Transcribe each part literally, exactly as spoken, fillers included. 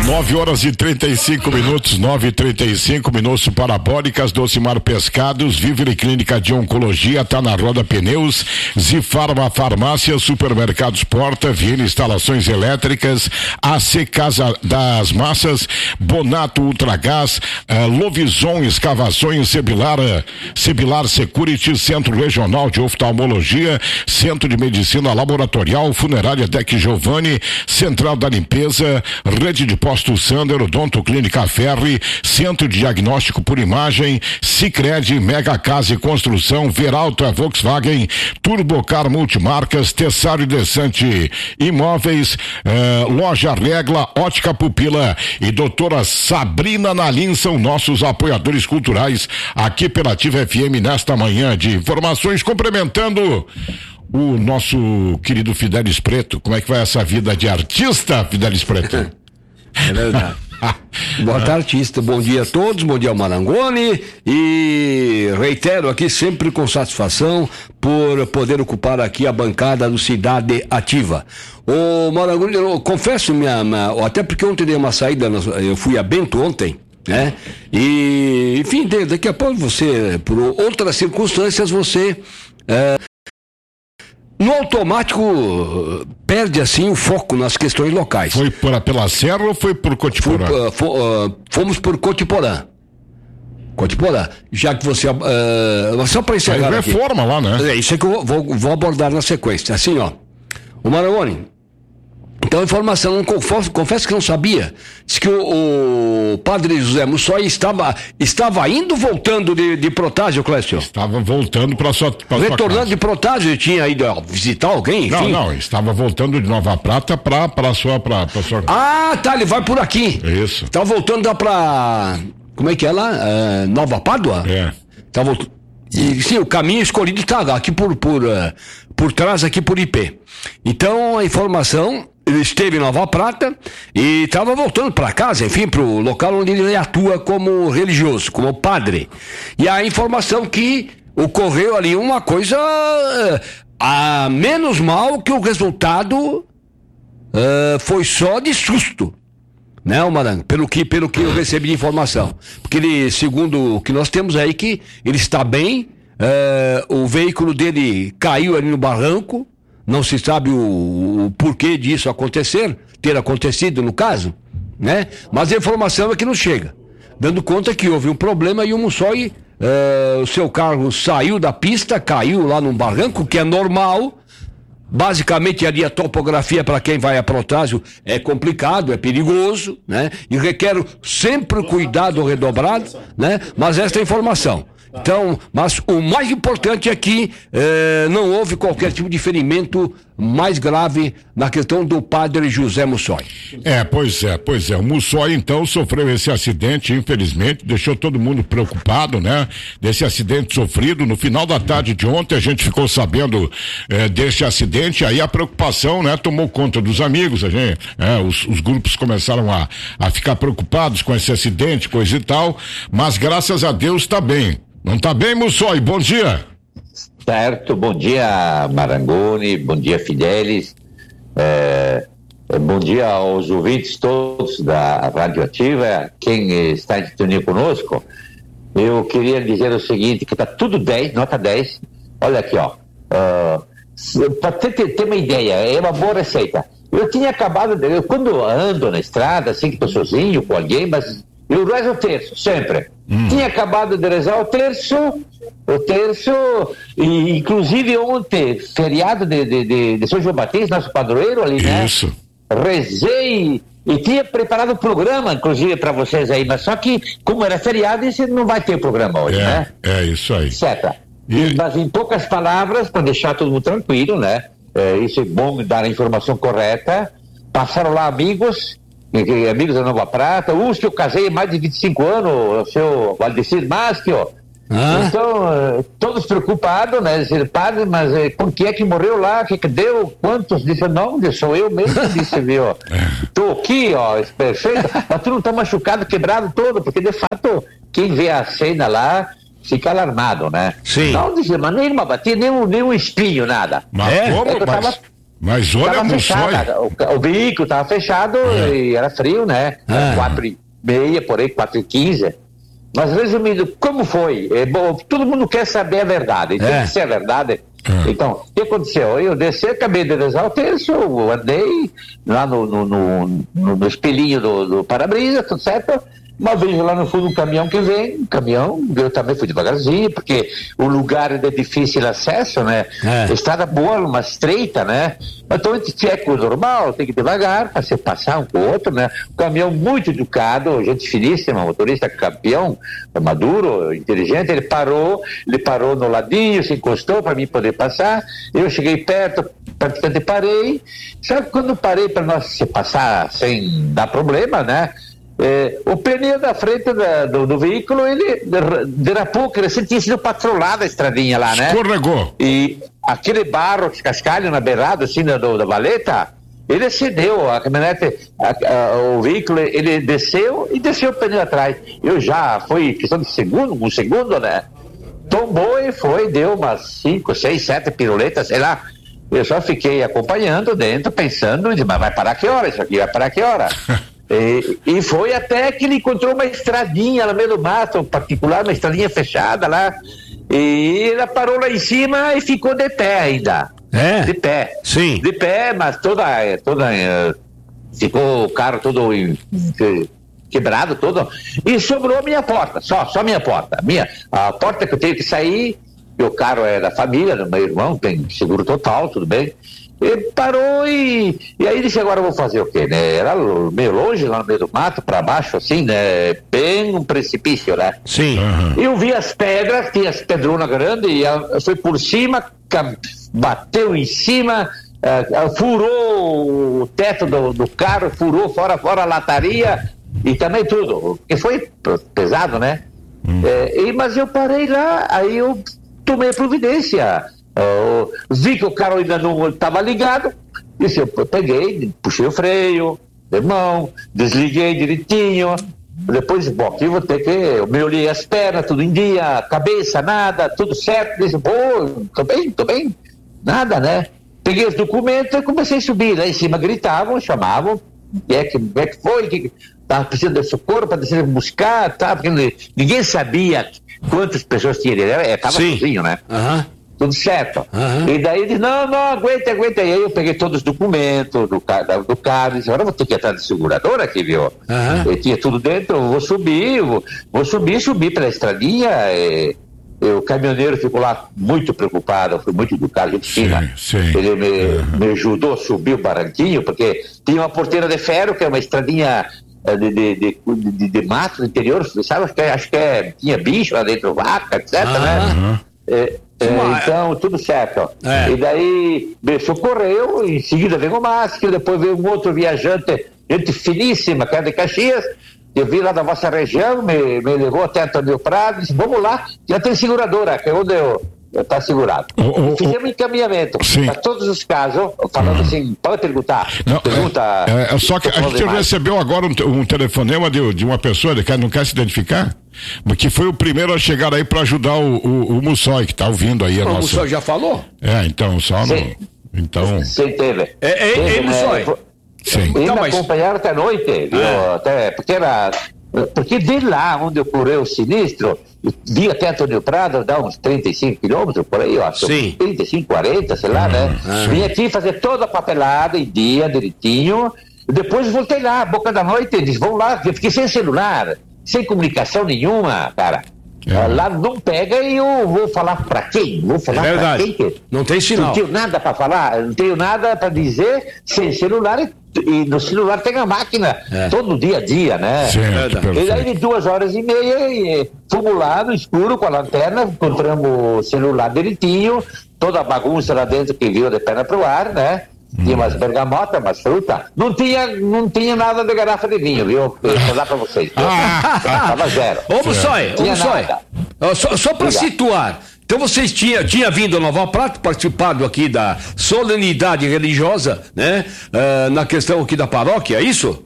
nove horas e trinta e cinco minutos, nove e trinta e cinco minutos parabólicas, Docimar Pescados, Vivere Clínica de Oncologia, tá na Roda Pneus, Zifarma Farmácia, Supermercados Porta, Viena Instalações Elétricas, A C Casa das Massas, Bonato Ultragás, uh, Lovison Escavações, Sebilar, Sebilar Security, Centro Regional de Oftalmologia, Centro de Medicina Laboratorial, Funerária Deck Giovanni, Central da Limpeza, Rede de Posto Sander, Odonto Clínica Ferri, Centro de Diagnóstico por Imagem, Sicredi, Mega Casa e Construção, Veralta Volkswagen, Turbocar Multimarcas, Tessário Desante Imóveis, eh, Loja Regla, Ótica Pupila e doutora Sabrina Nalim são nossos apoiadores culturais aqui pela Ativa F M nesta manhã de informações, complementando o nosso querido Fidelis Preto. Como é que vai essa vida de artista, Fidelis Preto? É verdade. Boa tarde, artista. Bom dia a todos, bom dia ao Marangoni, e reitero aqui sempre com satisfação por poder ocupar aqui a bancada do Cidade Ativa. Ô Marangoni, eu confesso, minha, minha, até porque ontem dei uma saída, eu fui a Bento ontem, né? E, enfim, daqui a pouco você, por outras circunstâncias, você é, no automático perde assim o foco nas questões locais. Foi por, pela Serra ou foi por Cotiporã? Foi, uh, foi, uh, fomos por Cotiporã. Cotiporã. Já que você. Uh, só para encerrar. Aí reforma lá, né? É isso é que eu vou, vou abordar na sequência. Assim, ó. O Marangoni. Então, informação, não confesso, confesso que não sabia. Diz que o, o padre José Mussói estava, estava indo voltando de, de Protásio, Clécio. Estava voltando para sua, pra sua Retornando casa. de Protásio, tinha ido visitar alguém? Enfim. Não, não, estava voltando de Nova Prata para para sua para sua. Ah, tá, ele vai por aqui. Isso. Tá voltando lá para, como é que é lá? Uh, Nova Pádua? É. Tá voltando. E sim, o caminho escolhido está aqui por por uh, por trás, aqui por I P. Então, a informação, ele esteve em Nova Prata e estava voltando para casa, enfim, para o local onde ele atua como religioso, como padre. E a informação que ocorreu ali uma coisa a menos mal que o resultado uh, foi só de susto, né, Maranhão? Pelo que, pelo que eu recebi de informação. Porque ele, segundo o que nós temos aí, que ele está bem, uh, o veículo dele caiu ali no barranco. Não se sabe o, o porquê disso acontecer, ter acontecido no caso, né? Mas a informação é que não chega, dando conta que houve um problema e o Mussói, uh, o seu carro saiu da pista, caiu lá num barranco, que é normal. Basicamente ali a topografia para quem vai a Protásio é complicado, é perigoso, né? E requer sempre cuidado redobrado, né? Mas esta é a informação. Então, mas o mais importante é que eh, não houve qualquer tipo de ferimento mais grave na questão do padre José Mussói. É, pois é, pois é. O Mussói, então, sofreu esse acidente, infelizmente, deixou todo mundo preocupado, né? Desse acidente sofrido. No final da tarde de ontem, a gente ficou sabendo eh, desse acidente, aí a preocupação, né? Tomou conta dos amigos, a gente, eh, os, os grupos começaram a, a ficar preocupados com esse acidente, coisa e tal, mas graças a Deus tá bem. Não tá bem, Mussói? Bom dia. Certo, bom dia, Marangoni, bom dia, Fidelis, é, bom dia aos ouvintes todos da Rádio Ativa, quem está em sintonia conosco. Eu queria dizer o seguinte, que tá tudo dez, nota dez, olha aqui, ó, uh, para ter, ter uma ideia, é uma boa receita. Eu tinha acabado, de, eu, quando ando na estrada, assim que estou sozinho com alguém, mas eu rezo o terço, sempre. Hum. Tinha acabado de rezar o terço, o terço, e inclusive ontem, feriado de, de, de, de São João Batista, nosso padroeiro ali, né? Isso. Rezei e tinha preparado o programa, inclusive, para vocês aí, mas só que, como era feriado, isso não vai ter programa hoje, é, né? É, isso aí. Certo. E... Mas em poucas palavras, para deixar todo mundo tranquilo, né? É, isso é bom dar a informação correta. Passaram lá amigos, amigos da Nova Prata, uns que eu casei há mais de vinte e cinco anos, o seu Valdecir Maschio. Ah. Então, todos preocupados, né? Dizer, padre, mas por que é que morreu lá? O que que deu? Quantos? Disse, não, sou eu mesmo, disse, viu? Tô aqui, ó, perfeito. Mas tu não tá machucado, quebrado todo, porque de fato, quem vê a cena lá, fica alarmado, né? Sim. Não, disse, mas nem uma batida, nem um, nem um espinho, nada. Mas é? como? É que eu tava... Mas... Mas olha, fechada, o, o veículo estava fechado é. e era frio, né? Era quatro e meia, por aí, quatro e quinze. Mas resumindo, como foi? É, bom, todo mundo quer saber a verdade. Então, é. se é verdade. É. Então, o que aconteceu? Eu desci, acabei de rezar o terço, eu andei lá no, no, no, no, no espelhinho do, do para-brisa, tudo certo? Mas vejo lá no fundo um caminhão que vem, um caminhão, eu também fui devagarzinho, porque o lugar é de difícil acesso, né? É. Estrada boa, uma estreita, né? Então a gente checa o normal, tem que ir devagar, para você passar um com o outro, né? O caminhão muito educado, gente finíssima, motorista campeão, maduro, inteligente, ele parou, ele parou no ladinho, se encostou para mim poder passar, eu cheguei perto, praticamente parei, sabe quando parei para nós passar sem dar problema, né? É, o pneu da frente da, do, do veículo, ele derrapou, que ele tinha sido patrolado a estradinha lá, né? Escorregou. E aquele barro, cascalho na beirada, assim, da, da valeta, ele cedeu, a caminhonete, a, a, o veículo, ele desceu e desceu o pneu atrás. Eu já, foi questão de segundo, um segundo, né? Tombou e foi, deu umas cinco, seis, sete piruletas, sei lá. Eu só fiquei acompanhando dentro, pensando, mas vai parar que hora isso aqui? Vai parar que hora? E, e foi até que ele encontrou uma estradinha no meio do mato, particular, uma estradinha fechada lá, e ela parou lá em cima e ficou de pé ainda. É? De pé. Sim. De pé, mas toda, toda ficou o carro todo quebrado, todo, e sobrou a minha porta, só, só minha porta, minha, a porta que eu tenho que sair, e o carro é da família, do meu irmão, tem seguro total, tudo bem. Ele parou e, e aí disse, agora eu vou fazer o quê, né? Era meio longe, lá no meio do mato, para baixo, assim, né? Bem um precipício, né? Sim. Uhum. Eu vi as pedras, tinha as pedronas grandes, e ela foi por cima, bateu em cima, uh, furou o teto do, do carro, furou fora, fora a lataria e também tudo, porque foi pesado, né? Uhum. É, e, mas eu parei lá, aí eu tomei a providência. Eu vi que o carro ainda não estava ligado, disse, eu peguei, puxei o freio de mão, desliguei direitinho, depois, bom, aqui vou ter que, eu me olhei as pernas, tudo em dia, cabeça, nada, tudo certo, disse, pô, tô bem, tô bem, nada, né? Peguei os documentos e comecei a subir, lá em cima gritavam, chamavam, e é que, é que foi, que estava precisando de socorro para descer buscar, tá? Porque ninguém sabia quantas pessoas tinha, estava sozinho, né? Aham. Uhum. Tudo certo. Uhum. E daí ele disse, não, não, aguenta, aguenta. E aí eu peguei todos os documentos do, do carro, e disse, agora eu vou ter que ir atrás de seguradora aqui, viu? Uhum. Eu tinha tudo dentro, eu vou subir, vou, vou subir, subir pela estradinha. E, e o caminhoneiro ficou lá muito preocupado, eu fui muito educado de cima. Sim, sim. Ele me, uhum. me ajudou a subir o barranquinho, porque tinha uma porteira de ferro, que é uma estradinha de, de, de, de, de mato no interior, sabe? Acho que, acho que é, tinha bicho lá dentro, vaca, etcétera, uhum. né? É, É, então, tudo certo. É. E daí me socorreu, em seguida veio o Máscara, depois veio um outro viajante, gente finíssima, que é de Caxias, eu vi lá da vossa região, me, me levou até Antônio Prado, disse, vamos lá, já tem seguradora, que é onde eu está segurado. Oh, oh, Fizemos oh, encaminhamento para todos os casos, falando uhum. assim, pode perguntar. Não, pergunta. É, é, só que a gente demais. recebeu agora um, um telefonema de, de uma pessoa, ele quer, não quer se identificar? Que foi o primeiro a chegar aí para ajudar o, o, o Mussói, que está ouvindo aí a o nossa... O Mussói já falou? É, então, só no... Então... Sim, teve. É, é, teve, é, Mussói? Né? Sim. Então, então, mas... acompanharam até a noite, viu? É. Até, porque era... Porque de lá onde ocorreu o sinistro, vi até Antônio Prado, dá uns trinta e cinco quilômetros por aí, eu acho. Sim. trinta e cinco, quarenta, sei lá, uhum. né? Uhum. Vim aqui fazer toda a papelada em dia, direitinho. Depois voltei lá, boca da noite, eles vão lá, eu fiquei sem celular, sem comunicação nenhuma, cara. É. Lá não pega e eu vou falar pra quem? Vou falar é pra quem? Que... Não tem sinal. Não tenho nada pra falar, não tenho nada pra dizer sem celular e, e no celular tem a máquina é. todo dia a dia, né? Sim, é, e daí de duas horas e meia e, fomos lá no escuro com a lanterna, encontramos o celular direitinho, toda a bagunça lá dentro que viu de perna pro ar, né? Tinha umas bergamotas, umas frutas. Não tinha, não tinha nada de garrafa de vinho, viu? Vou dar pra vocês. Ah, tava zero. Ô, Mussói, ô, Mussói. Só, só pra Obrigado. situar. Então vocês tinham tinha vindo a Nova Prata, participado aqui da solenidade religiosa, né? Uh, na questão aqui da paróquia, é isso?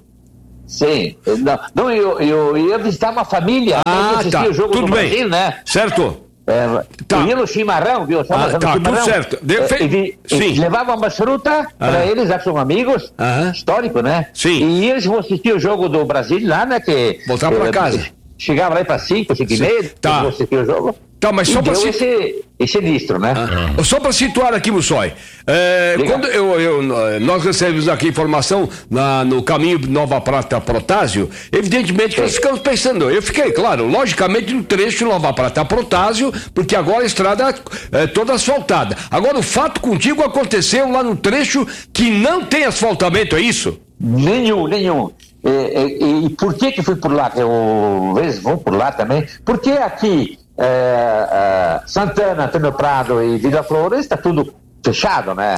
Sim. Não, não eu, eu ia visitar uma família. Ah, tá. O jogo Tudo do bem. Brasil, né? Certo. É, tá. Eu ia no chimarrão, viu? Só ah, tá, tudo certo. De, é, fe... e, e levava uma fruta ah. para eles, já são amigos, ah. histórico, né? Sim. E eles vão assistir o jogo do Brasil lá, né? Que, voltar para casa. Chegava lá para cinco, cinco e meia, tá. vão assistir o jogo. Tá, mas só para esse, esse listro, né? Ah. Só para situar aqui, Mussói, é, quando eu, eu, nós recebemos aqui informação na, no caminho Nova Prata Protásio, evidentemente que nós ficamos pensando, eu fiquei, claro, logicamente no trecho Nova Prata Protásio, porque agora a estrada é toda asfaltada. Agora o fato contigo aconteceu lá no trecho que não tem asfaltamento, é isso? Nenhum, nenhum. E, e, e por que que fui por lá? Que eu às vezes vou por lá também. Porque aqui É, é, Santana, Antônio Prado e Vila Flores está tudo fechado, né?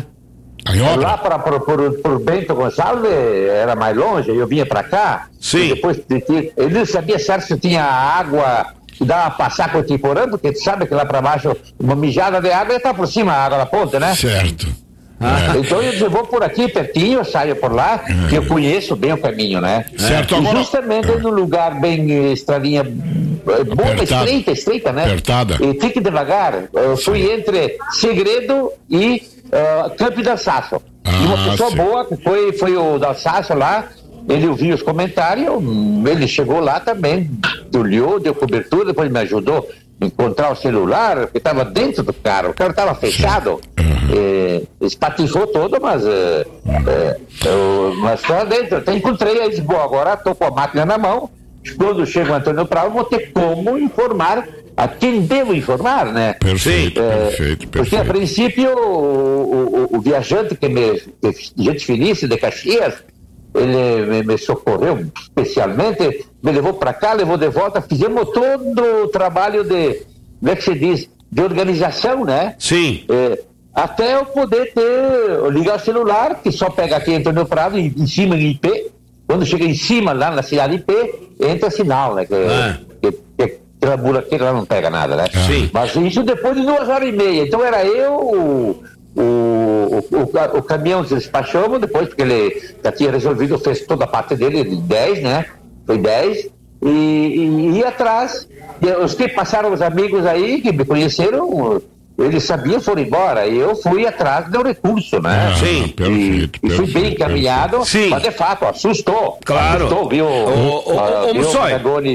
Uhum. Lá para por, por, por Bento Gonçalves era mais longe, eu vinha para cá. Sim. Depois eu não sabia certo se tinha água que dava para passar com o Tiporã, porque tu sabe que lá para baixo uma mijada de água está por cima a água da ponte, né? Certo. Ah. Então eu vou por aqui pertinho, eu saio por lá, que eu conheço bem o caminho, né? Certo, e agora... justamente num lugar bem estradinha boa, estreita, estreita, né? Apertada. E fique devagar. Eu fui sim. entre Segredo e uh, Campo d'Alsaço. Ah, e uma pessoa sim. boa, que foi, foi o d'Alsaço lá, ele ouviu os comentários, ele chegou lá também, olhou, deu cobertura, depois me ajudou a encontrar o celular, porque estava dentro do carro, o carro estava fechado. É, espatifou todo, mas é, é, eu, mas estava dentro. Então, encontrei aí, bom, agora estou com a máquina na mão. Quando chega o Antônio Prado, vou ter como informar a quem devo informar, né? Perfeito, é, perfeito, perfeito. Porque a princípio o, o, o viajante que me, que, gente feliz de Caxias, ele me, me socorreu especialmente, me levou para cá, levou de volta, fizemos todo o trabalho de, como é que se diz, de organização, né? Sim. É, até eu poder ter, ligar o celular, que só pega aqui Antônio Prado, em, em cima em I P, quando chega em cima, lá na cidade I P, entra sinal, né? Que, ah. que, que aquela buraqueira lá não pega nada, né? Sim. Mas isso depois de duas horas e meia. Então era eu, o, o, o, o caminhão se despachamos, depois, porque ele já tinha resolvido, fez toda a parte dele, de dez, né? Foi dez. E, e ia atrás. E os que passaram, os amigos aí, que me conheceram, eles sabiam, foram embora, e eu fui atrás do recurso, né? Ah, sim. Perfeito, e, e fui bem encaminhado, sim. Mas de fato, assustou. Claro. Assustou, viu? Ô, Mussói.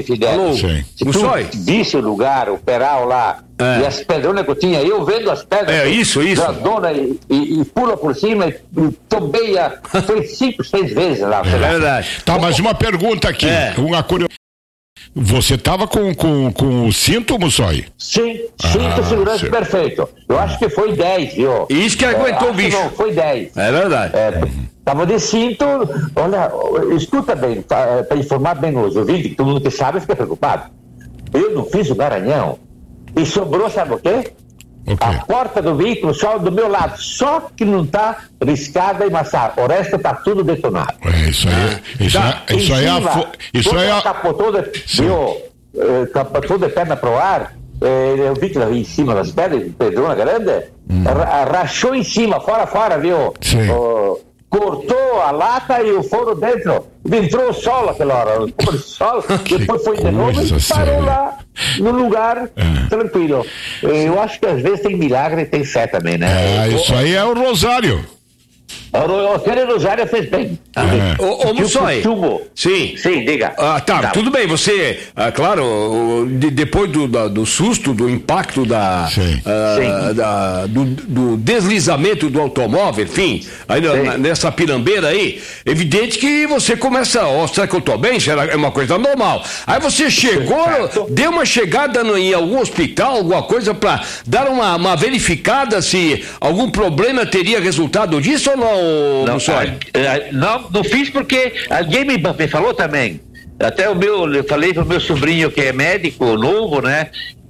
Se tu visse o lugar, o peral lá, é. E as pedronas que eu tinha, eu vendo as pedras. É isso, isso. Da dona e, e, e pula por cima e, e tombei, a, foi cinco, seis vezes lá. É verdade. Tá, mas uma pergunta aqui, é. uma curiosidade. Você estava com, com, com o cinto, Mussói? Sim, cinto ah, segurança sim. perfeito. Eu acho que foi dez, viu? Isso que aguentou é, o bicho. Não, foi dez. É verdade. É, tava de cinto, olha, escuta bem, para informar bem os ouvintes, todo mundo que sabe fica preocupado. Eu não fiz o Garanhão. E sobrou, sabe o quê? Okay. A porta do veículo só do meu lado, só que não está riscada e maçada. O resto está tudo detonado. É, isso aí, ah, isso, tá, é, isso aí, cima, é, isso aí é, capotou de, viu, eh, capotou de perna pro ar. Eh, eu vi que lá em cima das pedras, pedrona grande, hum. rachou em cima, fora, fora, viu? Sim. Oh, cortou a lata e o forno dentro. Entrou o sol aquela hora. O sol, depois foi de novo e parou séria. Lá no lugar é. Tranquilo. Eu acho que às vezes tem milagre e tem fé também, né? É, isso aí é o Rosário. Aquele Rosário fez bem. É. Ô, ô Mussói. Sim. Sim, diga. Ah, tá, tá, tudo bem. Você, ah, claro, de, depois do, da, do susto, do impacto da, Sim. Ah, Sim. da do, do deslizamento do automóvel, enfim, aí na, nessa pirambeira aí, evidente que você começa, ó, oh, será que eu tô bem? Será que é uma coisa normal? Aí você chegou, certo. Deu uma chegada no, em algum hospital, alguma coisa para dar uma, uma verificada se algum problema teria resultado disso ou não? Não, não, não fiz porque alguém me, me falou também. Até o meu, eu falei pro meu sobrinho que é médico novo, né?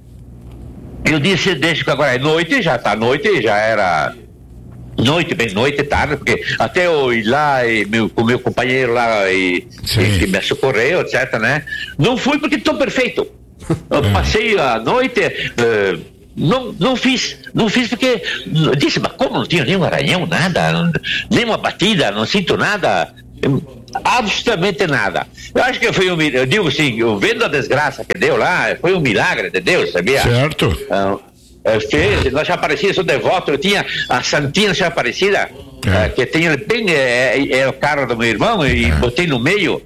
Eu disse, deixa que agora é noite, já tá noite, já era noite, bem noite, tarde, porque até eu ir lá e meu, com o meu companheiro lá e, e que me socorreu, etc, né? Não fui porque estou perfeito. Eu passei a noite. Uh, Não, não fiz, não fiz porque disse, mas como não tinha nenhum arranhão, nada, nenhuma batida, não sinto nada. Absolutamente nada. Eu acho que foi um, eu digo assim, eu vendo a desgraça que deu lá, foi um milagre de Deus, sabia? Certo. Uh, fez, nós já Aparecida, sou devoto, eu tinha a Santinha já Aparecida, é. uh, que tinha bem, é, é o carro do meu irmão, e é. botei no meio.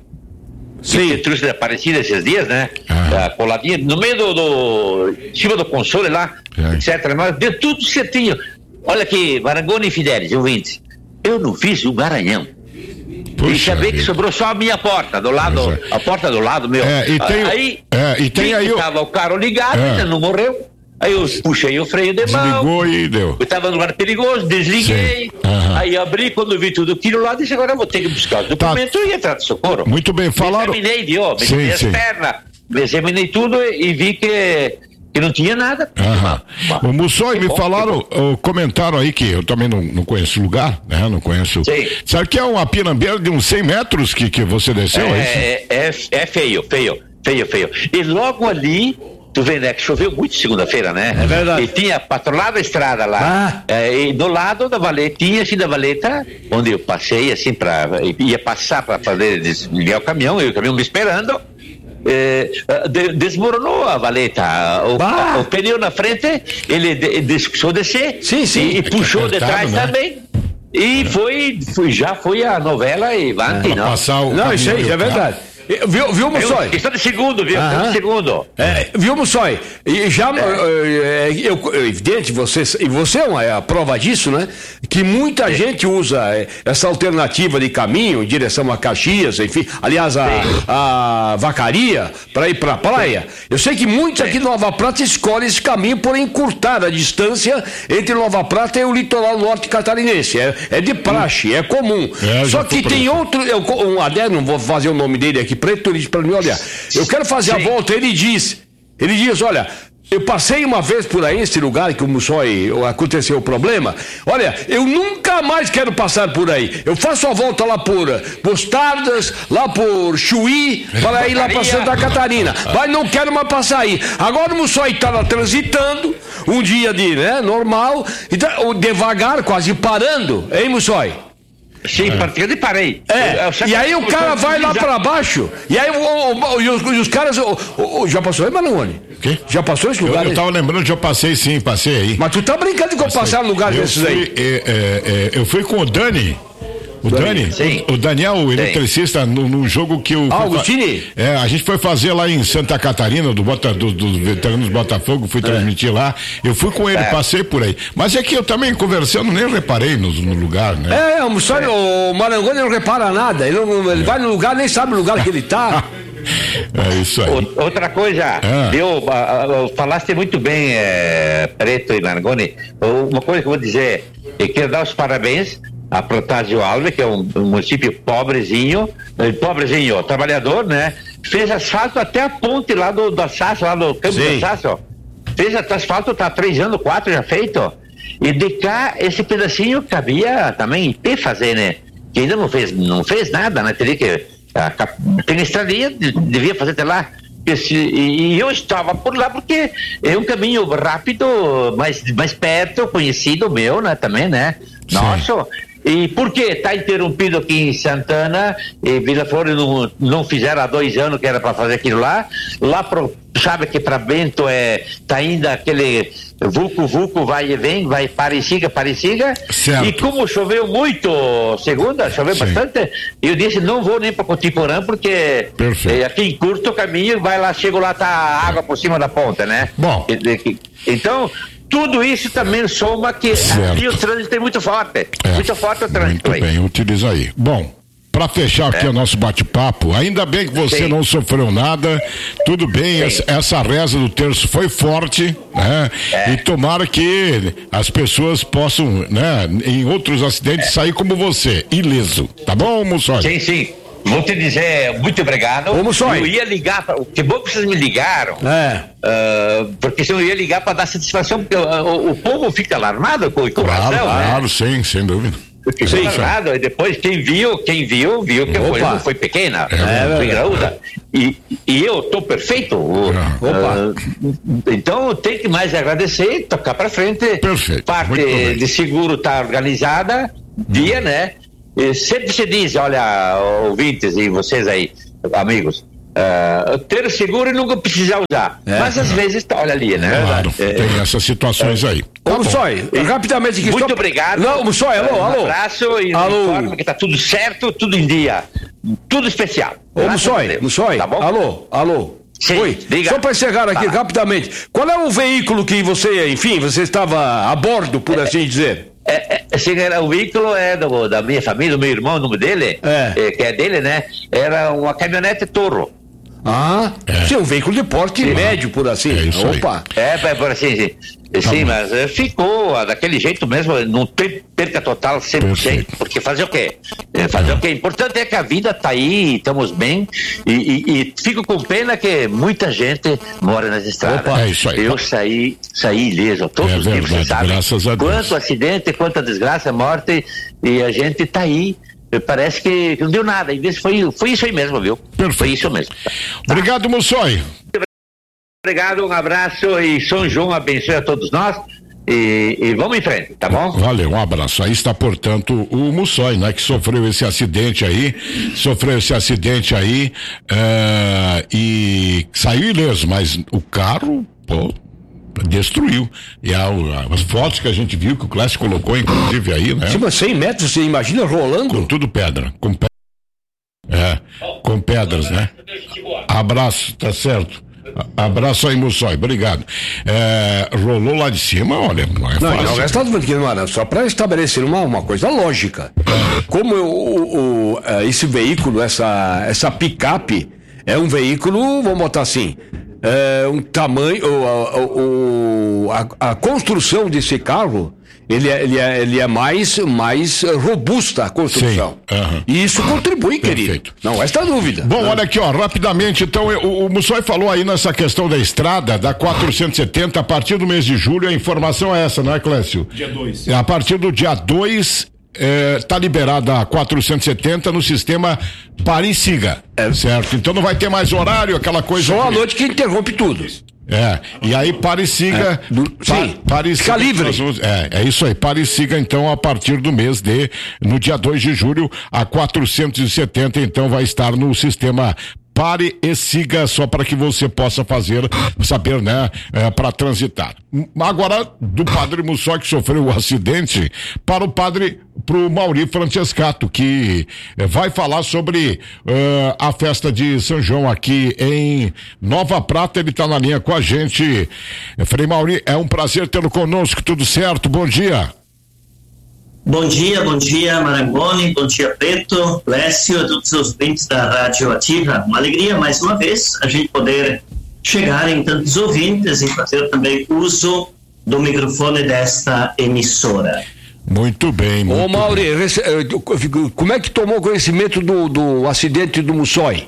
Sim. Que trouxe da Aparecida esses dias, né? Ah. Uh, coladinha, no meio do, do em cima do console lá, é. etcétera. Mas deu tudo certinho. Olha aqui, Marangoni e Fidelis, ouvintes, eu não fiz um garanhão. Puxa, e saber que sobrou só a minha porta, do lado, é. a porta do lado, meu. É, e tem, aí, é, e tem aí tava o carro ligado, é. ainda não morreu. Aí eu puxei o freio de mão. Desligou e deu. Eu estava num lugar perigoso, desliguei. Uhum. Aí abri, quando vi tudo aquilo lá, disse, agora eu vou ter que buscar os documentos tá. e entrar de socorro. Muito bem, falaram. Me examinei, viu? Me examinei as pernas, me examinei tudo e, e vi que... que não tinha nada. Uhum. O Mussoi, me bom, falaram, comentaram aí que eu também não, não conheço o lugar, né? Não conheço. Sim. Sabe que é uma pirambeira de uns cem metros que, que você desceu? É, é, é, é feio, feio, feio, feio. E logo ali, tu vê, né, que choveu muito segunda-feira, né? É verdade. E tinha patrolado a estrada lá. Ah. É, e do lado da valeta, tinha assim da valeta, onde eu passei, assim, pra, ia passar para fazer desligar o caminhão, e o caminhão me esperando. É, de, desmoronou a valeta, o, a, o pneu na frente, ele de, deixou descer sim, sim. e, e puxou é de trás, né? Também. E foi, foi, já foi a novela e vai, é, não. Passar o não, isso aí é verdade. Viu, viu, Mussoi? Estou de segundo, viu? Estou de segundo. É, viu, Mussoi? E já, é. eu, eu, evidente, você, e você é, uma, é a prova disso, né? Que muita é. gente usa essa alternativa de caminho em direção a Caxias, enfim, aliás, a, a Vacaria, para ir para a praia. Eu sei que muitos aqui de Nova Prata escolhem esse caminho por encurtar a distância entre Nova Prata e o litoral norte catarinense. É, é de praxe, é comum. É, Só que tem outro, eu, um adendo, não vou fazer o nome dele aqui, preto, ele disse para mim, olha, eu quero fazer Sim. a volta, ele diz, ele diz, olha, eu passei uma vez por aí, esse lugar que o Mussoi aconteceu o problema, olha, eu nunca mais quero passar por aí, eu faço a volta lá por Mostardas, lá por Chuí, para ir lá para Santa Catarina, mas não quero mais passar aí. Agora o Mussoi está lá transitando, um dia de, né, normal, então, devagar, quase parando, hein, Mussoi? Sim, partindo e parei. É, eu, eu e aí o cara vai lá pra baixo, e aí o, o, o, e os, os caras, o, o, já passou aí, Marangoni? O quê? Já passou esse lugar? Eu, eu tava lembrando que eu passei sim, passei aí. Mas tu tá brincando que eu passar no lugar eu desses fui, aí? É, é, é, eu fui com o Dani. O Dani, Sim. o, o Daniel, o eletricista, no, no jogo que o. Ah, Agostini? É, a gente foi fazer lá em Santa Catarina, do Bota, do, dos veteranos Botafogo, fui é. transmitir lá. Eu fui com ele, é. passei por aí. Mas é que eu também conversando, nem reparei no, no lugar, né? É, o, só, é. o Marangoni não repara nada. Ele, não, ele é. vai no lugar, nem sabe o lugar que ele tá. É isso aí. Outra coisa, é. eu, falaste muito bem, é, Preto e Marangoni. Uma coisa que eu vou dizer, eu quero dar os parabéns a Protásio Alves, que é um, um município pobrezinho, pobrezinho, trabalhador, né? Fez asfalto até a ponte lá do, do Assaço, lá do campo Sim. do Assaço. Fez até asfalto, tá há três anos, quatro já feito. E de cá, esse pedacinho cabia também I P fazer, né? Que ainda não fez, não fez nada, né? Teria que. A, tem estradinha, devia fazer até lá. Esse, e, e eu estava por lá porque é um caminho rápido, mais, mais perto, conhecido meu, né? Também, né? Nossa. E por que está interrompido aqui em Santana e Vila Flores não, não fizeram há dois anos que era para fazer aquilo lá? Lá pro, sabe que para Bento é tá ainda aquele vulco vulco vai e vem, vai pareciga pareciga. E como choveu muito segunda, choveu Sim. bastante, eu disse não vou nem para Cotiporã porque é, aqui em curto caminho vai lá, chego lá, tá água por cima da ponta, né? Bom. Então tudo isso também soma que certo. Aqui o trânsito é muito forte. É, muito forte o trânsito muito aí. Bem, utiliza aí. Bom, para fechar aqui é. o nosso bate-papo, ainda bem que você Sim. não sofreu nada, tudo bem, essa, essa reza do terço foi forte, né? É. E tomara que as pessoas possam, né, em outros acidentes, é. sair como você, ileso. Tá bom, Mussoi? Sim, sim. Vou te dizer muito obrigado. Ô, Mussoi. Eu ia ligar, pra, que bom que vocês me ligaram. É. Uh, porque se eu ia ligar para dar satisfação, porque uh, o, o povo fica alarmado com, com claro, razão, claro, né? sim, sem dúvida. Fica sim, alarmado, e depois quem viu, quem viu, viu que a coisa não foi pequena, é, foi graúda. E, e eu tô perfeito. Uh, então tem que mais agradecer, tocar para frente. Perfeito. Parte de seguro tá organizada, dia, né? E sempre se diz, olha, ouvintes e vocês aí, amigos, uh, ter seguro e nunca precisar usar. É. Mas às vezes, olha ali, né? Claro, é, tem essas situações é. aí. Ô, tá Mussói, rapidamente aqui. Muito só... obrigado. Não, Mussói, alô, alô. Um abraço e informe que tá tudo certo, tudo em dia. Tudo especial. Ô, Mussói, Mussói, tá bom? Alô, alô. Sim, Oi, diga. Só para encerrar aqui, ah. rapidamente. Qual é o veículo que você, enfim, você estava a bordo, por é, assim dizer? É, é, sim, era, o veículo é do, da minha família, do meu irmão, o nome dele, é. É, que é dele, né? Era uma caminhonete Toro. Ah, é. Sim, um veículo de porte sim. médio, por assim. É isso Opa. Aí. É, por assim, sim. Sim, tá mas ficou daquele jeito mesmo, não tem perca total cem por cento, Perfeito. Porque fazer o quê? Fazer é. o quê? O importante é que a vida tá aí, estamos bem, e, e, e fico com pena que muita gente mora nas estradas. Opa, é isso aí. Eu saí, saí ileso, todos é os dias, você sabe. Graças a Deus. Quanto acidente, quanta desgraça, morte, e a gente tá aí. Parece que não deu nada, foi, foi isso aí mesmo, viu? Perfeito. Foi isso mesmo. Tá. Obrigado, Mussói. Obrigado, um abraço e São João abençoe a todos nós e, e vamos em frente, tá bom? Valeu, um abraço. Aí está, portanto, o Mussói, né? Que sofreu esse acidente aí, sofreu esse acidente aí uh, e saiu ileso, mas o carro, pô, destruiu. E a, as fotos que a gente viu que o Clássico colocou, inclusive aí, né? Sim, mas cem metros, você imagina rolando? Com tudo pedra, com pedra. É, com pedras, né? Abraço, tá certo. Abraço aí, Mussói, obrigado. É, rolou lá de cima, olha, não é não, fácil. Não, está dizendo que não era só para estabelecer uma, uma coisa lógica. Como o, o, esse veículo, essa, essa picape, é um veículo, vamos botar assim, é um tamanho, o, o, a, a construção desse carro, ele é, ele é, ele é mais, mais robusta a construção. Sim, uh-huh. E isso contribui, querido. Perfeito. Não, esta dúvida. Bom, né? Olha aqui, ó, rapidamente, então, o, o Mussói falou aí nessa questão da estrada, da quatrocentos e setenta, a partir do mês de julho, a informação é essa, não é, Clécio? Dia dois. A partir do dia dois, está é, liberada a quatrocentos e setenta no sistema Pare-Siga, é. certo? Então não vai ter mais horário, aquela coisa... Só que... a noite que interrompe tudo. É, e aí Pare-Siga, é, do, sim, Pare-Siga, fica livre. É, é isso aí, Pare-Siga então a partir do mês de, no dia dois de julho, a quatrocentos e setenta então vai estar no sistema Pare e Siga, só para que você possa fazer, saber, né, é, para transitar. Agora, do padre Mussói, que sofreu o acidente, para o padre, pro Mauri Francescato, que é, vai falar sobre uh, a festa de São João aqui em Nova Prata. Ele está na linha com a gente. Frei Mauri, é um prazer tê-lo conosco, tudo certo? Bom dia. Bom dia, bom dia Marangoni, bom dia Preto, Lécio, a todos os ouvintes da Rádio Ativa. Uma alegria mais uma vez a gente poder chegar em tantos ouvintes e fazer também uso do microfone desta emissora. Muito bem, muito Ô Mauri, bem. Como é que tomou conhecimento do, do acidente do Mussói?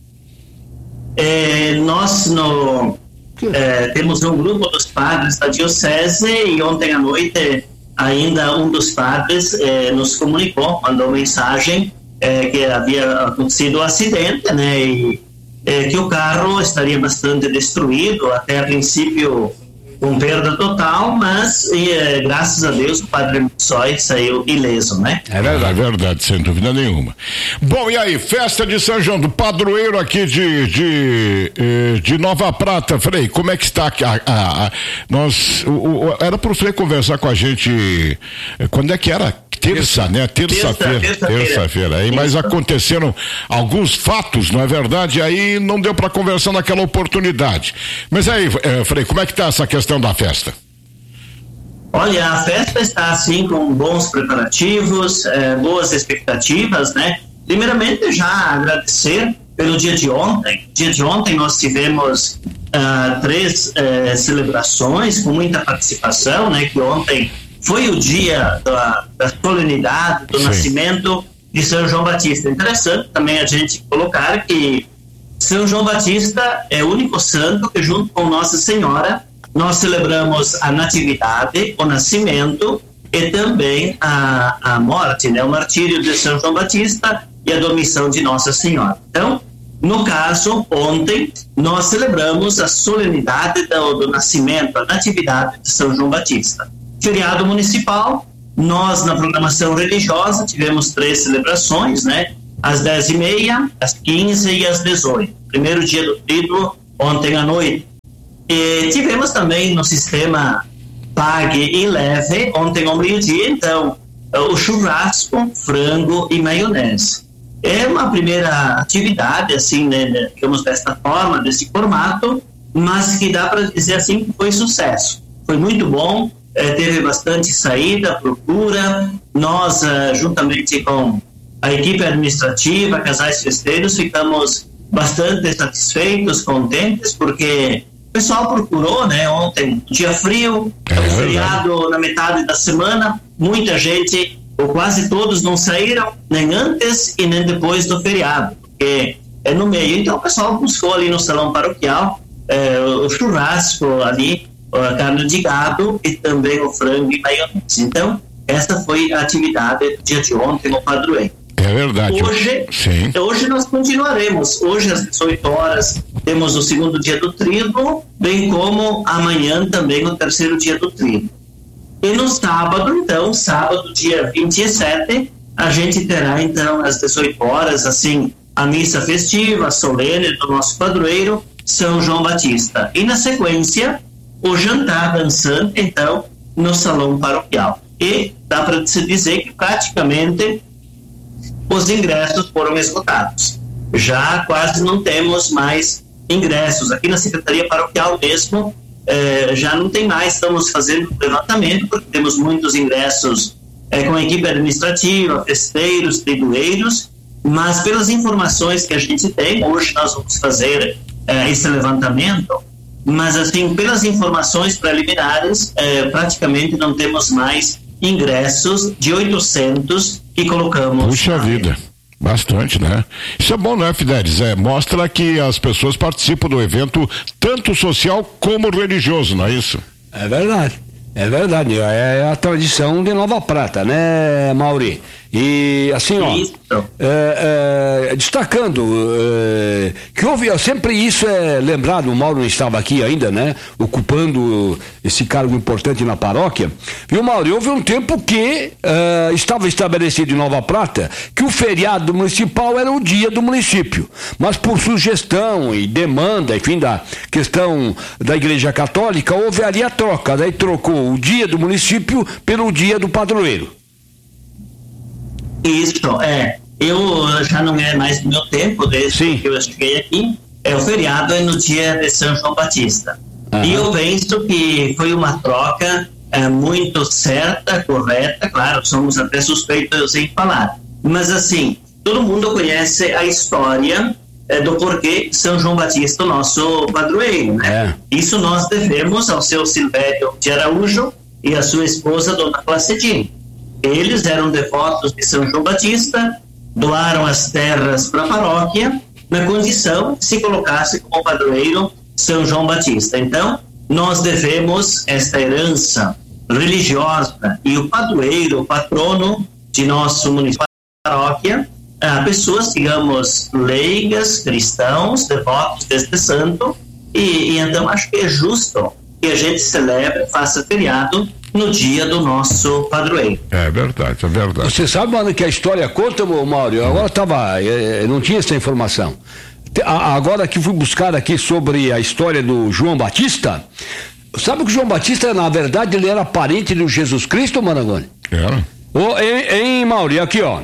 É, nós no, é, temos um grupo dos padres da Diocese e ontem à noite ainda um dos padres eh, nos comunicou, mandou mensagem eh, que havia acontecido um acidente, né, e eh, que o carro estaria bastante destruído, até a princípio com perda total, mas e, eh, graças a Deus o padre Mussói saiu ileso, né? É verdade, é verdade, sem dúvida nenhuma. Bom, e aí, festa de São João, do padroeiro aqui de, de, de Nova Prata, Frei, como é que está aqui? A, a, a, nós, o, o, era pro Frei conversar com a gente, quando é que era? Terça, né? Terça-feira, terça-feira, terça-feira. Aí, mas aconteceram alguns fatos, não é verdade? Aí não deu para conversar naquela oportunidade. Mas aí, é, Frei, como é que tá essa questão da festa? Olha, a festa está assim com bons preparativos, eh, boas expectativas, né? Primeiramente, já agradecer pelo dia de ontem. Dia de ontem nós tivemos uh, três uh, celebrações com muita participação, né? Que ontem foi o dia da, da solenidade do Sim. nascimento de São João Batista. Interessante também a gente colocar que São João Batista é o único santo que, junto com Nossa Senhora, nós celebramos a natividade, o nascimento e também a, a morte, né? O martírio de São João Batista e a domissão de Nossa Senhora. Então, no caso, ontem, nós celebramos a solenidade do, do nascimento, a natividade de São João Batista. Feriado municipal, Nós, na programação religiosa, tivemos três celebrações, né? Às dez e meia, às quinze e às dezoito. Primeiro dia do Tríduo, ontem à noite. E tivemos também no sistema Pague e Leve, ontem ao meio-dia, então, o churrasco, frango e maionese. É uma primeira atividade, assim, né, digamos, desta forma, desse formato, mas que dá para dizer assim que foi sucesso. Foi muito bom, eh, teve bastante saída, procura. Nós, eh, juntamente com a equipe administrativa, casais festeiros, ficamos bastante satisfeitos, contentes, porque o pessoal procurou, né? Ontem, dia frio, é, um feriado na metade da semana, muita gente, ou quase todos, não saíram, nem antes e nem depois do feriado, porque é no meio. Então o pessoal buscou ali no salão paroquial é, o churrasco ali, a carne de gado e também o frango e maionese. Então, essa foi a atividade do dia de ontem no padroeiro. É verdade. Hoje, Sim. hoje nós continuaremos. Hoje, às dezoito horas, temos o segundo dia do Tríduo, bem como amanhã também o terceiro dia do Tríduo. E no sábado, então, sábado, dia vinte e sete, a gente terá, então, às dezoito horas, assim, a missa festiva, solene do nosso padroeiro, São João Batista. E na sequência, o jantar dançante, então, no salão paroquial. E dá para se dizer que praticamente os ingressos foram esgotados. Já quase não temos mais ingressos. Aqui na Secretaria Paroquial mesmo, eh, já não tem mais. Estamos fazendo levantamento, porque temos muitos ingressos eh, com a equipe administrativa, festeiros, tridueiros, mas pelas informações que a gente tem, hoje nós vamos fazer eh, esse levantamento, mas assim, pelas informações preliminares, eh, praticamente não temos mais ingressos de oitocentos que colocamos. Puxa vida, bastante, né? Isso é bom, né, Fidelis? É, mostra que as pessoas participam do evento tanto social como religioso, não é isso? É verdade, é verdade. É a tradição de Nova Prata, né, Mauri? E assim, ó, é, é, destacando é, que houve, sempre isso é lembrado, o Mauro não estava aqui ainda, né, ocupando esse cargo importante na paróquia, viu, Mauro? Houve um tempo que é, estava estabelecido em Nova Prata que o feriado municipal era o dia do município, mas por sugestão e demanda, enfim, da questão da Igreja Católica, houve ali a troca, daí trocou o dia do município pelo dia do padroeiro. Isso, é. Eu já não é mais do meu tempo, desde Sim. que eu cheguei aqui. É, o feriado é no dia de São João Batista. Uhum. E eu penso que foi uma troca é, muito certa, correta. Claro, somos até suspeitos em falar. Mas, assim, todo mundo conhece a história é, do porquê São João Batista, o nosso padroeiro, né? É. Isso nós devemos ao seu Silvério de Araújo e à sua esposa, Dona Placidinha. Eles eram devotos de São João Batista, doaram as terras para a paróquia, na condição que se colocasse como padroeiro São João Batista. Então, nós devemos esta herança religiosa e o padroeiro, o patrono de nosso município, paróquia, a pessoas, digamos, leigas, cristãos, devotos deste santo, e, e então acho que é justo que a gente celebre, faça feriado no dia do nosso padroeiro. É verdade, é verdade. Você sabe, mano, que a história conta, Mauro? Eu agora estava, eu não tinha essa informação. Agora que fui buscar aqui sobre a história do João Batista, sabe que o João Batista, na verdade, ele era parente do Jesus Cristo, Marangoni? Era. Oh, em, em Mauro, aqui, ó.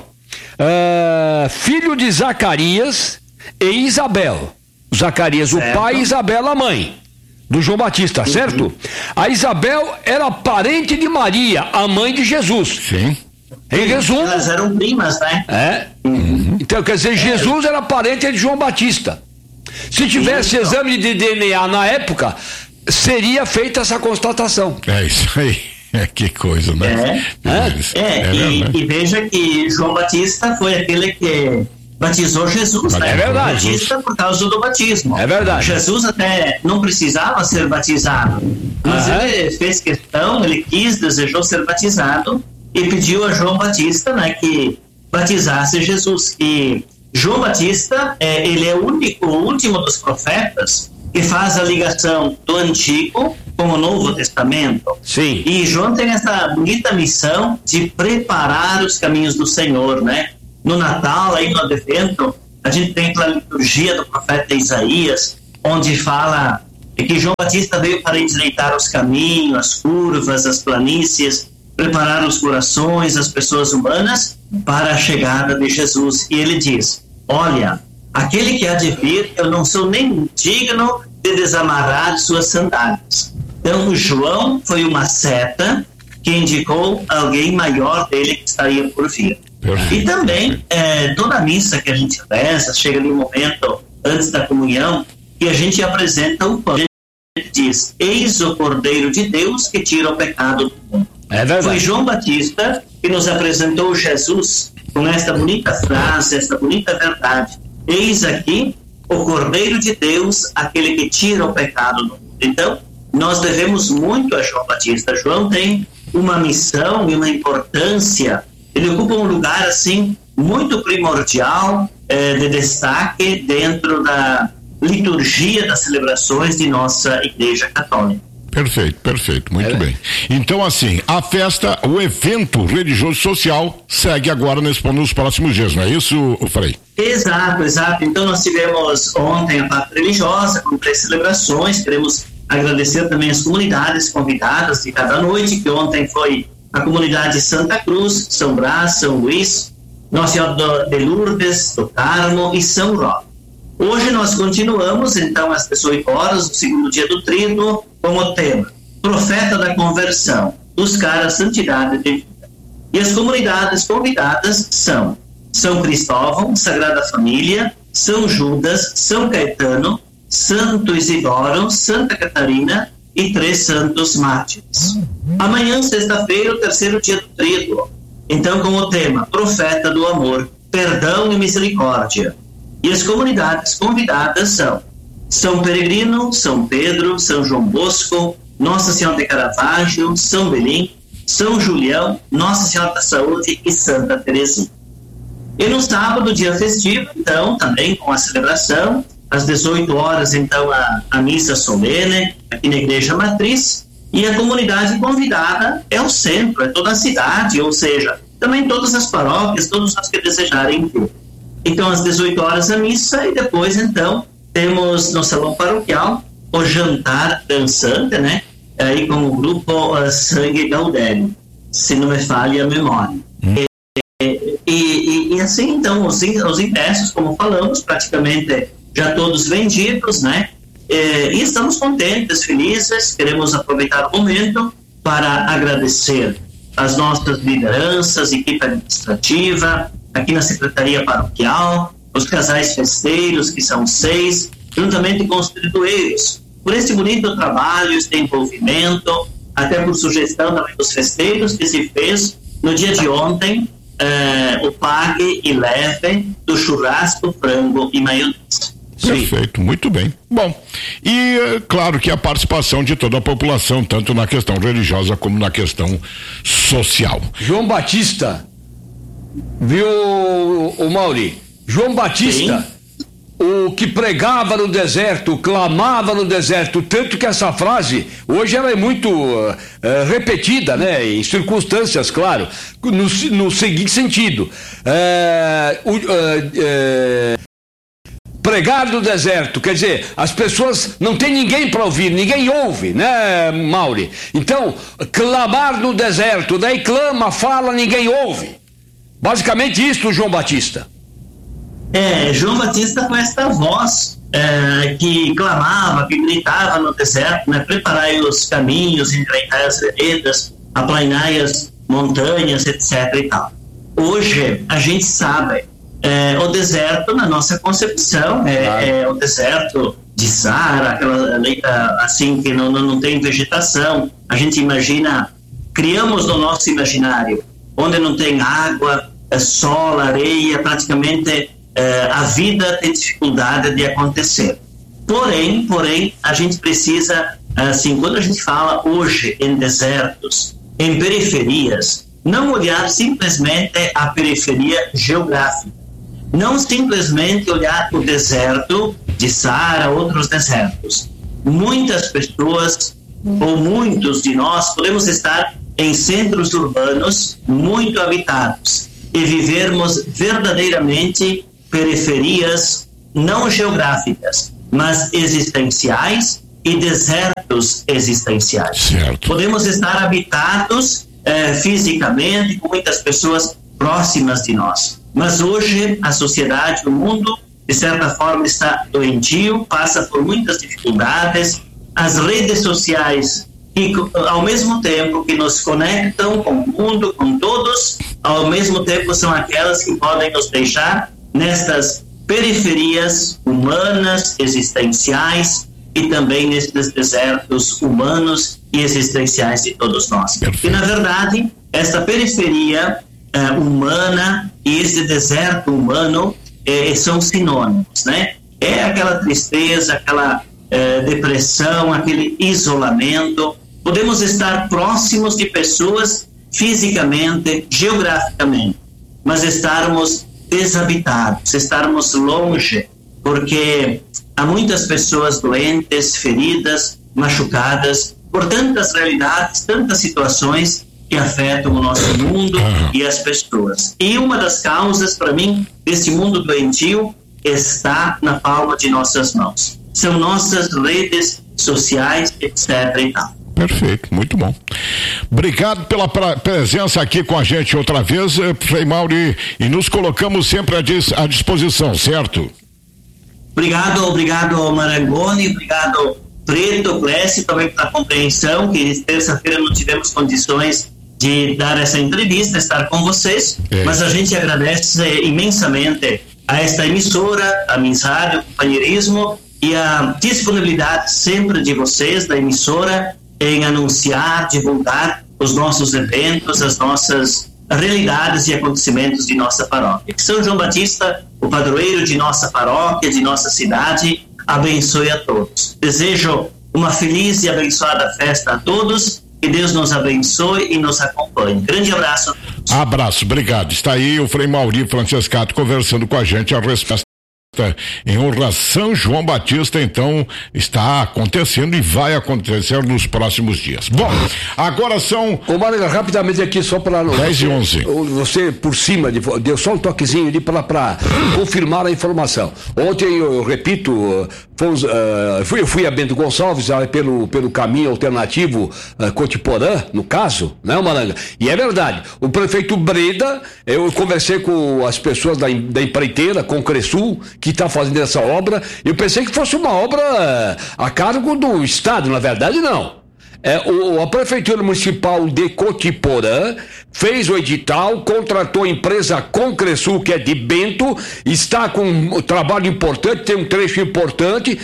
Uh, filho de Zacarias e Isabel. Zacarias, certo. O pai, e Isabel, a mãe do João Batista, uhum. Certo? A Isabel era parente de Maria, a mãe de Jesus. Sim. Em resumo. Elas eram primas, né? É. Uhum. Então, quer dizer, Jesus é. era parente de João Batista. Se tivesse isso. Exame de D N A na época, seria feita essa constatação. É isso aí. É, que coisa, né? É, é, é, é e, e veja que João Batista foi aquele que batizou Jesus, né? É verdade. Batista por causa do batismo. É verdade. Jesus até não precisava ser batizado, mas uhum. ele fez questão, ele quis, desejou ser batizado e pediu a João Batista, né, que batizasse Jesus. E João Batista, é, ele é o único, o último dos profetas que faz a ligação do Antigo com o Novo Testamento. Sim. E João tem essa bonita missão de preparar os caminhos do Senhor, né? No Natal, aí no Advento, a gente tem aquela liturgia do profeta Isaías, onde fala que João Batista veio para endireitar os caminhos, as curvas, as planícies, preparar os corações, as pessoas humanas para a chegada de Jesus. E ele diz: olha, aquele que há de vir, eu não sou nem digno de desamarrar suas sandálias. Então, João foi uma seta que indicou alguém maior dele que estaria por vir. Perfeito. E também, é, toda a missa que a gente reza, chega no momento antes da comunhão, que a gente apresenta o pão. A gente diz: eis o Cordeiro de Deus que tira o pecado do mundo. É Foi João Batista que nos apresentou Jesus com esta bonita frase, esta bonita verdade: eis aqui o Cordeiro de Deus, aquele que tira o pecado do mundo. Então, nós devemos muito a João Batista. João tem uma missão e uma importância, ele ocupa um lugar assim muito primordial, eh, de destaque dentro da liturgia das celebrações de nossa Igreja Católica. Perfeito, perfeito, muito é. bem. Então, assim, a festa, o evento religioso social segue agora nesse, nos próximos dias, não é isso, Frei? Exato, exato. Então, nós tivemos ontem a parte religiosa com três celebrações. Queremos agradecer também as comunidades convidadas de cada noite, que ontem foi a comunidade Santa Cruz, São Brás, São Luís, Nossa Senhora de Lourdes, do Carmo e São Roque. Hoje nós continuamos, então, às dezoito horas, no segundo dia do Tríduo, com o tema Profeta da Conversão, buscar a santidade de vida. E as comunidades convidadas são São Cristóvão, Sagrada Família, São Judas, São Caetano, Santo Isidoro, Santa Catarina e três santos mártires. Amanhã, sexta-feira, o terceiro dia do Tríduo, então com o tema Profeta do Amor, Perdão e Misericórdia. E as comunidades convidadas são São Peregrino, São Pedro, São João Bosco, Nossa Senhora de Caravaggio, São Belim, São Julião, Nossa Senhora da Saúde e Santa Teresinha. E no sábado, dia festivo, então, também com a celebração, às dezoito horas, então, a, a missa solene, aqui na Igreja Matriz, e a comunidade convidada é o centro, é toda a cidade, ou seja, também todas as paróquias, todos os que desejarem vir. Então, às dezoito horas a missa, e depois, então, temos no salão paroquial o jantar dançante, né? Aí com o grupo uh, Sangue Gaudério, se não me falha a memória. Hum. E, e, e assim, então, os, os ingressos, como falamos, praticamente já todos vendidos, né? E, e estamos contentes, felizes, queremos aproveitar o momento para agradecer as nossas lideranças, equipe administrativa, aqui na Secretaria Paroquial, os casais festeiros, que são seis, juntamente com os tridueiros, por esse bonito trabalho, esse envolvimento, até por sugestão também dos festeiros, que se fez no dia de ontem, eh, o pague e leve do churrasco, frango e maionese. Perfeito, muito bem. Bom, e claro que a participação de toda a população, tanto na questão religiosa como na questão social. João Batista, viu, o Mauri? João Batista, sim, o que pregava no deserto, clamava no deserto, tanto que essa frase hoje ela é muito uh, uh, repetida, né? Em circunstâncias, claro, no, no seguinte sentido, uh, uh, uh, pregar no deserto, quer dizer, as pessoas não tem ninguém para ouvir, ninguém ouve, né, Mauri? Então, clamar no deserto, daí clama, fala, ninguém ouve. Basicamente isso, João Batista. É, João Batista com esta voz é, que clamava, que gritava no deserto, né? Preparai os caminhos, endireitai as veredas, aplanai as montanhas, etc e tal. Hoje, a gente sabe, é, o deserto, na nossa concepção, é, ah. é o deserto de Saara, aquela, assim, que não, não tem vegetação. A gente imagina, criamos no nosso imaginário, onde não tem água, é sol, areia, praticamente é, a vida tem dificuldade de acontecer. Porém, porém, a gente precisa, assim, quando a gente fala hoje em desertos, em periferias, não olhar simplesmente a periferia geográfica, não simplesmente olhar o deserto de Saara, outros desertos. Muitas pessoas ou muitos de nós, podemos estar em centros urbanos muito habitados e vivermos verdadeiramente periferias não geográficas, mas existenciais e desertos existenciais. Certo. Podemos estar habitados eh, fisicamente com muitas pessoas próximas de nós, mas hoje a sociedade, o mundo, de certa forma está doentio, passa por muitas dificuldades. As redes sociais, que ao mesmo tempo que nos conectam com o mundo, com todos, ao mesmo tempo são aquelas que podem nos deixar nestas periferias humanas, existenciais, e também nesses desertos humanos e existenciais de todos nós. E na verdade, esta periferia eh, humana e esse deserto humano eh, são sinônimos, né? É aquela tristeza, aquela eh, depressão, aquele isolamento. Podemos estar próximos de pessoas fisicamente, geograficamente, mas estarmos desabitados, estarmos longe, porque há muitas pessoas doentes, feridas, machucadas, por tantas realidades, tantas situações que afetam o nosso mundo e as pessoas. E uma das causas, para mim, desse mundo doentio está na palma de nossas mãos. São nossas redes sociais, etc e tal. Perfeito, muito bom. Obrigado pela pra, presença aqui com a gente outra vez, Frei Mauri, e nos colocamos sempre à, dis, à disposição, certo? Obrigado, obrigado Marangoni, obrigado Preto, Clécio, também pela compreensão, que terça-feira não tivemos condições de dar essa entrevista, estar com vocês, é. Mas a gente agradece imensamente a esta emissora, a Minsrádio, o companheirismo e a disponibilidade sempre de vocês, da emissora, em anunciar, divulgar os nossos eventos, as nossas realidades e acontecimentos de nossa paróquia. Que São João Batista, o padroeiro de nossa paróquia, de nossa cidade, abençoe a todos. Desejo uma feliz e abençoada festa a todos, que Deus nos abençoe e nos acompanhe. Grande abraço a todos. Abraço, obrigado. Está aí o Frei Mauri Francescato conversando com a gente a respeito em honra a São João Batista, então está acontecendo e vai acontecer nos próximos dias. Bom, agora são... Ô Mário, rapidamente aqui só para... dez e onze. Você por cima, de, deu só um toquezinho ali para confirmar a informação. Ontem, eu, eu repito, fomos, uh, fui, eu fui a Bento Gonçalves uh, pelo, pelo caminho alternativo uh, Cotiporã, no caso, né, Maranga? E é verdade, o prefeito Breda, eu conversei com as pessoas da, da empreiteira, com o Cresul, que está fazendo essa obra. Eu pensei que fosse uma obra a cargo do Estado, na verdade não. É, o, a Prefeitura Municipal de Cotiporã fez o edital, contratou a empresa Concresul, que é de Bento, está com um trabalho importante, tem um trecho importante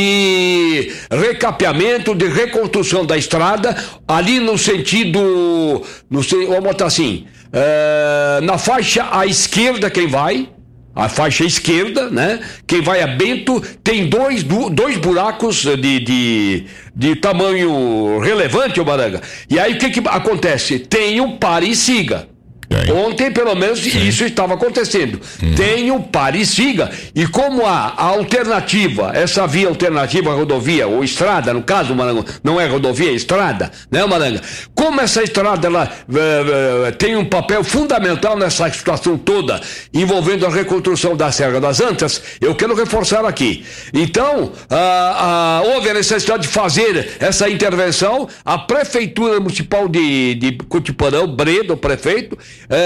de recapeamento, de reconstrução da estrada, ali no sentido, no, vamos botar assim, é, na faixa à esquerda quem vai, a faixa esquerda, né? Quem vai a Bento tem dois, dois buracos de, de, de tamanho relevante, ô Maranga. E aí o que que acontece? Tem o pare e siga. É. Ontem, pelo menos, Sim. isso estava acontecendo. Hum. Tem o pare e siga. E como há a alternativa, essa via alternativa, rodovia, ou estrada, no caso, Maranga, não é rodovia, é estrada, né, Maranga? Como essa estrada ela, é, é, tem um papel fundamental nessa situação toda, envolvendo a reconstrução da Serra das Antas, eu quero reforçar aqui. Então, a, a, houve a necessidade de fazer essa intervenção. A Prefeitura Municipal de, de Cotiporã, o Breda, o prefeito,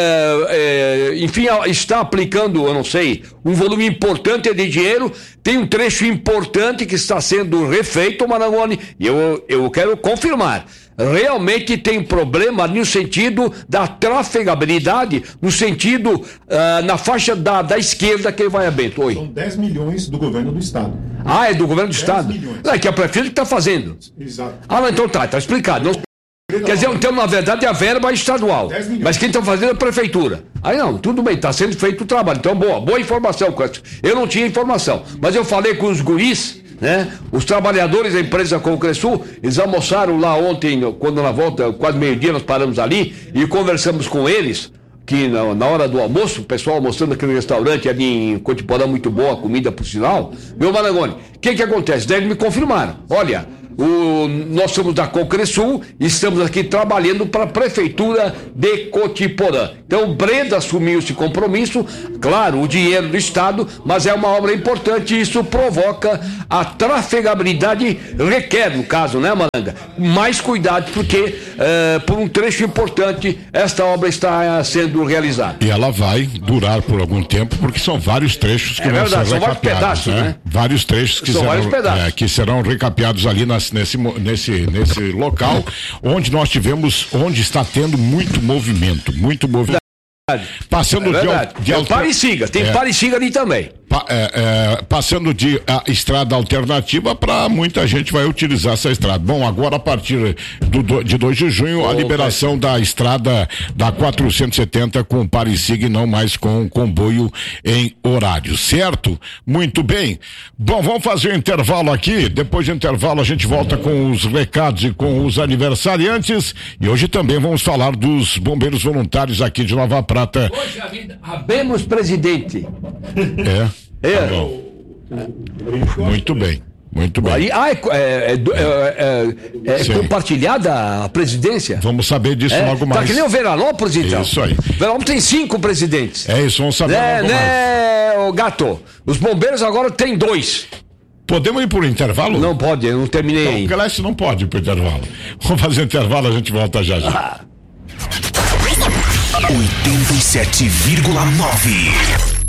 É, é, enfim, está aplicando, eu não sei, um volume importante de dinheiro. Tem um trecho importante que está sendo refeito, Marangoni, e eu, eu quero confirmar. Realmente tem problema no sentido da trafegabilidade, no sentido uh, na faixa da, da esquerda que vai a Bento. Oi. São dez milhões do governo do estado. Ah, é do governo do estado? Não, é que a prefeitura que está fazendo. Exato. Ah, então tá, está explicado. Não... Quer dizer, então, na verdade, a verba é estadual, mas quem está fazendo é a prefeitura. Aí não, tudo bem, está sendo feito o trabalho. Então, boa, boa informação, Clécio. Eu não tinha informação, mas eu falei com os guris, né? Os trabalhadores da empresa Concresul, eles almoçaram lá ontem, quando na volta, quase meio-dia, nós paramos ali e conversamos com eles, que na, na hora do almoço, o pessoal almoçando naquele restaurante ali em Cotiporã, muito boa, comida por sinal. Meu Marangoni, o que que acontece? Daí eles me confirmaram, olha, O, nós somos da Concresul, estamos aqui trabalhando para a Prefeitura de Cotiporã. Então, Breda assumiu esse compromisso, claro, o dinheiro do Estado, mas é uma obra importante e isso provoca a trafegabilidade, requer, no caso, né, Maranga? Mais cuidado, porque é, por um trecho importante, esta obra está sendo realizada. E ela vai durar por algum tempo, porque são vários trechos que é vão verdade, ser são vários pedaços, né? né? Vários trechos que são serão, vários pedaços. É, que serão recapeados ali nas, nesse, nesse, nesse local, onde nós tivemos, onde está tendo muito movimento, muito movimento. Passando é de, de alter... Pareciga, tem é. Pareciga ali também. Pa, é, é, passando de a estrada alternativa para muita gente vai utilizar essa estrada. Bom, agora a partir do, de dois de junho, oh, a liberação okay. da estrada da quatrocentos e setenta com Pareciga e não mais com comboio em horário, certo? Muito bem. Bom, vamos fazer um intervalo aqui. Depois do intervalo a gente volta com os recados e com os aniversariantes. E hoje também vamos falar dos bombeiros voluntários aqui de Nova Prata. Hoje a vida, abemos presidente. É. É. Tá bom. Muito bem, muito bem. Aí, ah, é, é, é, é, é compartilhada a presidência? Vamos saber disso é, logo mais. Tá que nem o Veranópolis, então. Isso aí. Veranópolis tem cinco presidentes. É isso, vamos saber né, logo né, mais. O gato, os bombeiros agora tem dois. Podemos ir por intervalo? Não pode, eu não terminei não, ainda. Não, não pode ir por intervalo. Vamos fazer intervalo, a gente volta já já. Ah. oitenta e sete vírgula nove